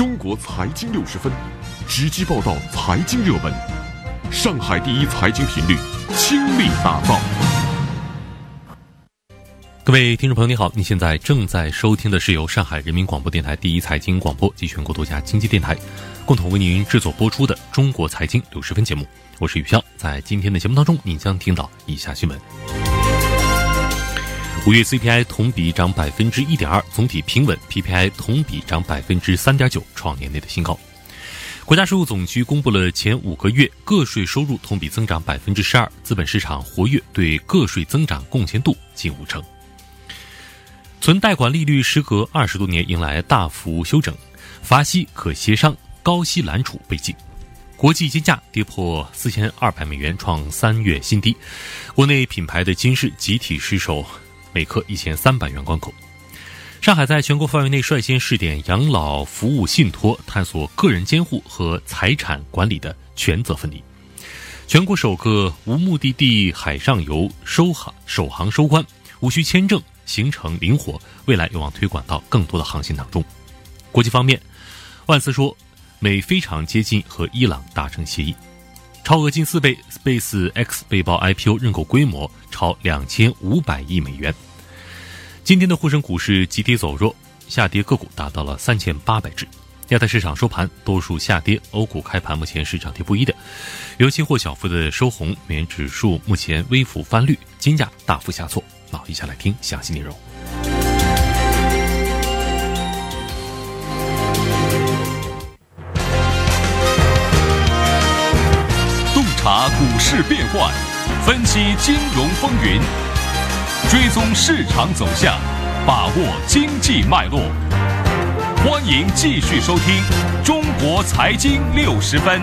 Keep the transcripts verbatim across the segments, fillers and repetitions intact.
中国财经六十分，直击报道财经热门，上海第一财经频率倾力打造。 各位听众朋友，你好，你现在正在收听的是由上海人民广播电台第一财经广播及全国多家经济电台共同为您制作播出的中国财经六十分节目，我是宇潇。在今天的节目当中，你将听到以下新闻。五月 C P I 同比涨百分之一点二，总体平稳 ，P P I 同比涨百分之三点九，创年内的新高。国家税务总局公布了前五个月个税收入同比增长百分之十二，资本市场活跃对个税增长贡献度近五成。存贷款利率时隔二十多年迎来大幅修整，罚息可协商，高息揽储被禁。国际金价跌破四千二百美元，创三月新低。国内品牌的金饰集体失守每克一千三百元关口。上海在全国范围内率先试点养老服务信托，探索个人监护和财产管理的权责分离。全国首个无目的地海上游收航首航收官，无需签证，行程灵活，未来有望推广到更多的航线当中。国际方面，万斯说美非常接近和伊朗达成协议。超额近四倍 ，SpaceX 被曝 I P O 认购规模超两千五百亿美元。今天的沪深股市急跌走弱，下跌个股达到了三千八百只。亚太市场收盘多数下跌，欧股开盘目前是涨跌不一的，油期货小幅的收红，美元指数目前微幅翻绿，金价大幅下挫。那一下来听详细内容。 洞察股市变幻，分析金融风云，追踪市场走向，把握经济脉络。欢迎继续收听中国财经六十分。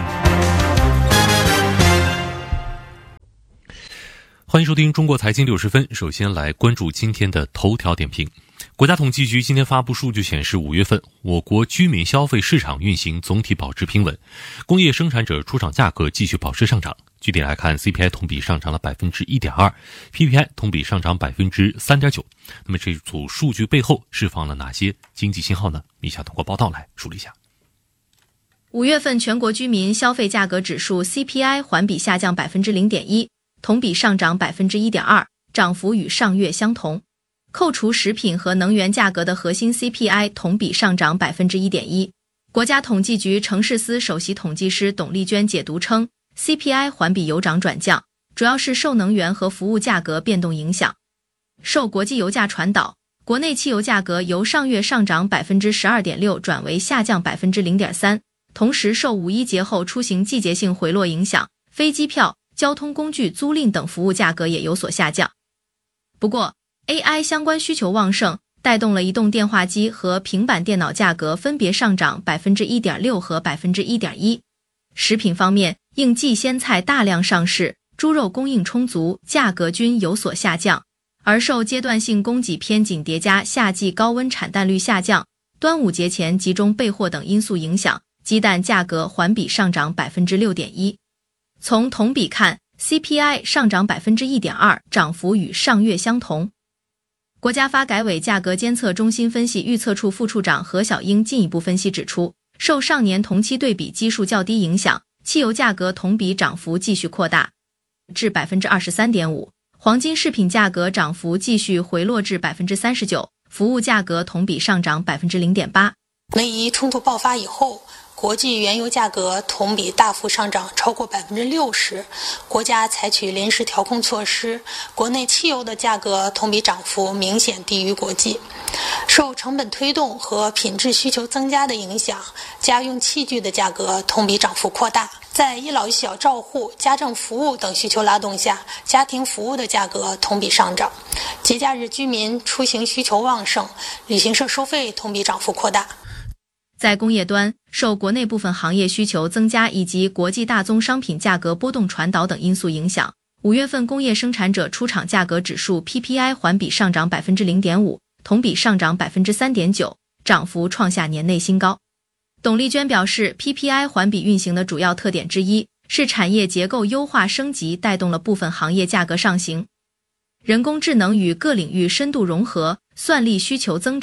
欢迎收听中国财经六十分。首先来关注今天的头条点评。国家统计局今天发布数据显示，五月份我国居民消费市场运行总体保持平稳，工业生产者出厂价格继续保持上涨。具体来看 ，C P I 同比上涨了百分之一点二 ，P P I 同比上涨百分之三点九。那么这组数据背后释放了哪些经济信号呢？以下通过报道来梳理一下。 五月份全国居民消费价格指数 C P I 环比下降百分之零点一，同比上涨百分之一点二，涨幅与上月相同。扣除食品和能源价格的核心 C P I 同比上涨百分之一点一。国家统计局城市司首席统计师董丽娟解读称 ，C P I 环比有涨转降，主要是受能源和服务价格变动影响。受国际油价传导，国内汽油价格由上月上涨百分之十二点六转为下降百分之零点三，同时受五一节后出行季节性回落影响，飞机票、交通工具租赁等服务价格也有所下降。不过 A I 相关需求旺盛，带动了移动电话机和平板电脑价格分别上涨 百分之一点六 和 百分之一点一。食品方面，应季鲜菜大量上市，猪肉供应充足，价格均有所下降。而受阶段性供给偏紧叠加夏季高温产蛋率下降、端午节前集中备货等因素影响，鸡蛋价格环比上涨 百分之六点一。从同比看 ，C P I 上涨 百分之一点二， 涨幅与上月相同。国家发改委价格监测中心分析预测处副处长何小英进一步分析指出，受上年同期对比基数较低影响，汽油价格同比涨幅继续扩大至 百分之二十三点五， 黄金饰品价格涨幅继续回落至 百分之三十九， 服务价格同比上涨 百分之零点八。 美伊冲突爆发以后，国际原油价格同比大幅上涨超过 百分之六十， 国家采取临时调控措施，国内汽油的价格同比涨幅明显低于国际。受成本推动和品质需求增加的影响，家用器具的价格同比涨幅扩大。在一老一小照护、家政服务等需求拉动下，家庭服务的价格同比上涨。节假日居民出行需求旺盛，旅行社收费同比涨幅扩大。 在工业端，受国内部分行业需求增加以及国际大宗商品价格波动传导等因素影响，五月份工业生产者出厂价格指数 P P I 环比上涨 百分之零点五， 同比上涨 百分之三点九， 涨幅创下年内新高。董丽娟表示 ，P P I 环比运行的主要特点之一是产业结构优化升级带动了部分行业价格上行。人工智能与各领域深度融合，算力需求增长，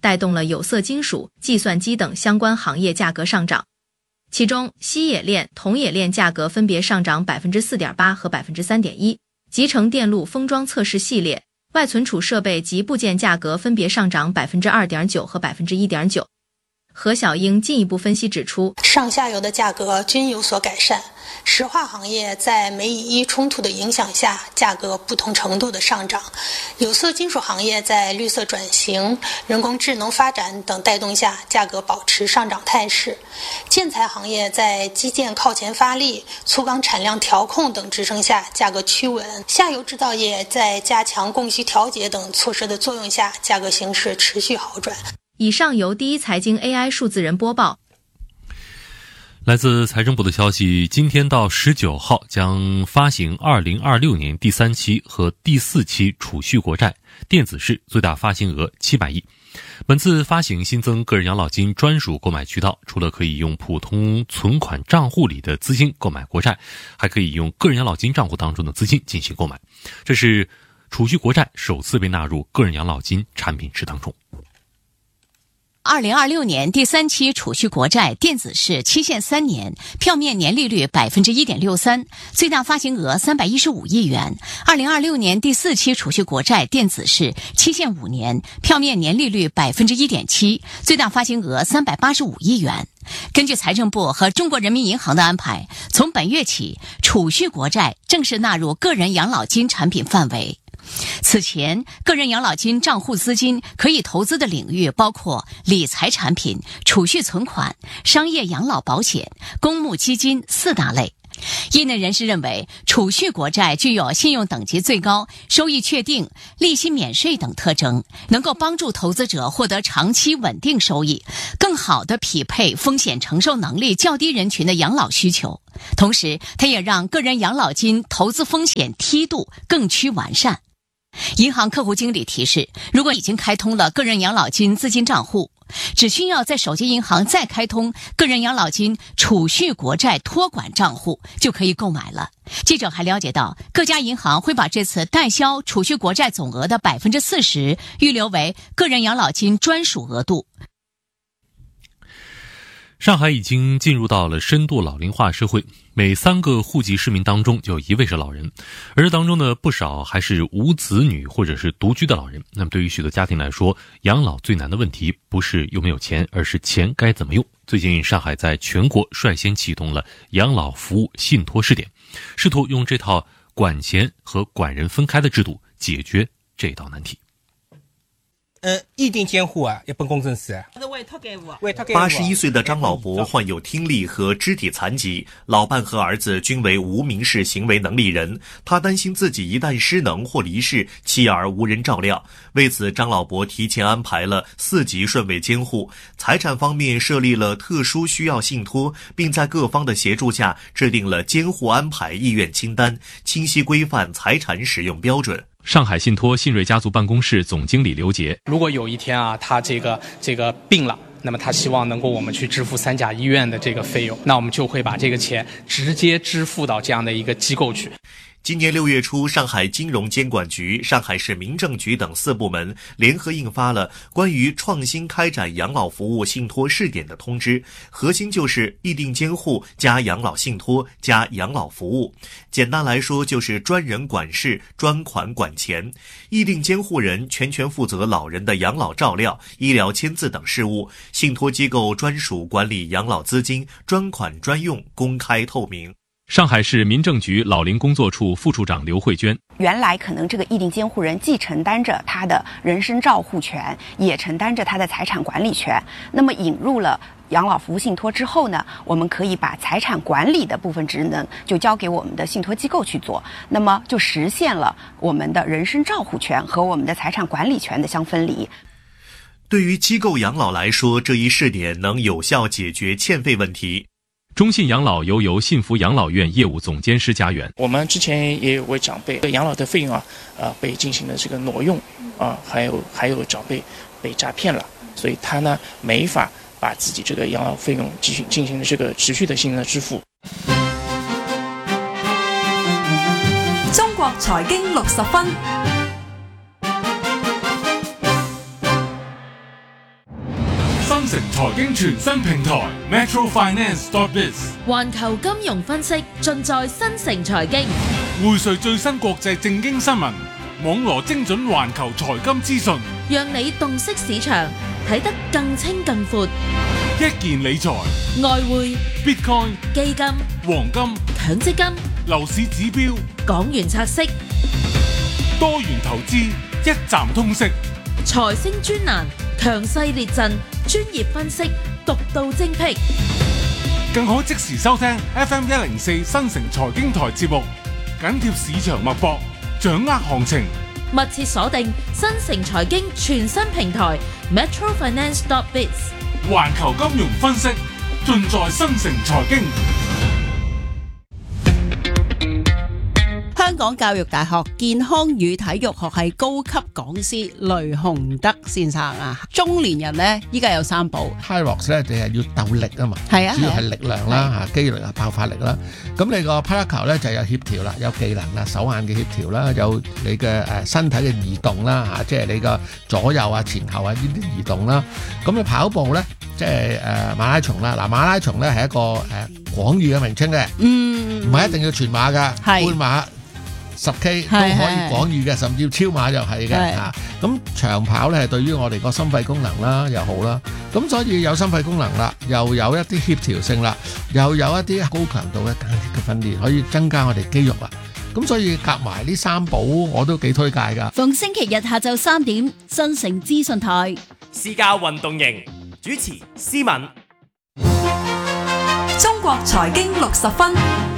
带动了有色金属、计算机等相关行业价格上涨。其中，锡冶炼、铜冶炼价格分别上涨 百分之四点八 和 百分之三点一， 集成电路封装测试系列、外存储设备及部件价格分别上涨 百分之二点九 和 百分之一点九。何小英进一步分析指出， 上下游的价格均有所改善，石化行业在美以伊冲突的影响下，价格不同程度的上涨；有色金属行业在绿色转型、人工智能发展等带动下，价格保持上涨态势；建材行业在基建靠前发力、粗钢产量调控等支撑下，价格趋稳；下游制造业在加强供需调节等措施的作用下，价格形势持续好转。 以上由第一财经 A I 数字人播报。 来自财政部的消息，今天到十九号将发行二零二六年第三期和第四期储蓄国债，电子式最大发行额七百亿。本次发行新增个人养老金专属购买渠道，除了可以用普通存款账户里的资金购买国债，还可以用个人养老金账户当中的资金进行购买。这是储蓄国债首次被纳入个人养老金产品池当中。 二零二六年第三期储蓄国债电子式期限三年，票面年利率 百分之一点六三， 最大发行额三百一十五亿元。二零二六年第四期储蓄国债电子式期限五年，票面年利率 百分之一点七， 最大发行额三百八十五亿元。根据财政部和中国人民银行的安排，从本月起，储蓄国债正式纳入个人养老金产品范围。此前，个人养老金账户资金可以投资的领域包括理财产品、储蓄存款、商业养老保险、公募基金四大类。业内人士认为，储蓄国债具有信用等级最高、收益确定、利息免税等特征，能够帮助投资者获得长期稳定收益，更好地匹配风险承受能力较低人群的养老需求。同时，它也让个人养老金投资风险梯度更趋完善。银行客户经理提示，如果已经开通了个人养老金资金账户，只需要在手机银行再开通个人养老金储蓄国债托管账户，就可以购买了。记者还了解到，各家银行会把这次代销储蓄国债总额的 百分之四十 预留为个人养老金专属额度。 上海已经进入到了深度老龄化社会，每三个户籍市民当中就有一位是老人，而当中呢不少还是无子女或者是独居的老人。那么对于许多家庭来说，养老最难的问题不是有没有钱，而是钱该怎么用。最近上海在全国率先启动了养老服务信托试点，试图用这套管钱和管人分开的制度解决这道难题。 呃，一定监护啊，一本公证书。 八十一岁的张老伯患有听力和肢体残疾，老伴和儿子均为无民事行为能力人，他担心自己一旦失能或离世，妻儿无人照料。为此，张老伯提前安排了四级顺位监护，财产方面设立了特殊需要信托，并在各方的协助下制定了监护安排意愿清单，清晰规范财产使用标准。 上海信托信瑞家族办公室总经理刘杰， 如果有一天啊，他这个这个病了，那么他希望能够我们去支付三甲医院的这个费用，那我们就会把这个钱直接支付到这样的一个机构去。 今年六月初，上海金融监管局、上海市民政局等四部门联合印发了关于创新开展养老服务信托试点的通知，核心就是议定监护加养老信托加养老服务。简单来说，就是专人管事，专款管钱。议定监护人全权负责老人的养老照料、医疗签字等事务，信托机构专属管理养老资金，专款专用，公开透明。 上海市民政局老龄工作处副处长刘慧娟， 原来可能这个议定监护人既承担着他的人身照护权，也承担着他的财产管理权。那么引入了养老服务信托之后呢，我们可以把财产管理的部分职能就交给我们的信托机构去做，那么就实现了我们的人身照护权和我们的财产管理权的相分离。 对于机构养老来说，这一试点能有效解决欠费问题。 中信养老由由幸福养老院业务总监师家园， 我们之前也有位长辈养老的费用啊，呃，被进行了这个挪用啊，还有还有长辈被诈骗了，所以他呢没法把自己这个养老费用继续进行了这个持续的性的支付。 中国财经六十分。 城財經全新平台 Metro Finance dot biz， 環球金融分析盡在新城財經， 匯萃最新國際政經新聞，網羅精準環球財金資訊， 讓你洞悉市場，睇得更清更闊。 一鍵理財、 外匯、 Bitcoin、 基金、 黃金、 強積金、 樓市指標、 港元拆息、 多元投資，一站通識。 財星專欄，強勢列陣，專業分析，獨到精闢。 更可即時收聽 F M 一零四新城財經台節目，緊貼市場脈搏，掌握行情。 密切鎖定新城財經全新平台 Metro Finance dot biz， 環球金融分析盡在新城財經。 香港教育大學健康與體育學系高級講師雷雄德先生啊，中年人呢依家有三寶 Hyrox 咧就係要鬥力啊嘛， 係啊， 主要係力量啦嚇，肌力啊，爆發力啦。咁你個 Paracal 咧就有協調啦，有技能啦，手眼嘅協調啦，有你嘅誒身體嘅移動啦嚇，即係你個左右啊、前後啊呢啲移動啦。咁你跑步咧，即係誒馬拉松啦。嗱，馬拉松咧係一個誒廣義嘅名稱嘅，嗯，唔係一定要全馬㗎，半馬。十 K 都可以廣義嘅，甚至超馬又係嘅嚇。咁長跑咧係對於我哋個心肺功能啦又好啦。咁所以有心肺功能啦，又有一啲協調性啦，又有一啲高強度嘅間歇嘅訓練，可以增加我哋肌肉啦。咁所以夾埋呢三寶我都幾推介㗎。 逢星期日下晝三點，新城資訊台私家運動營主持思敏。 中國財經六十分。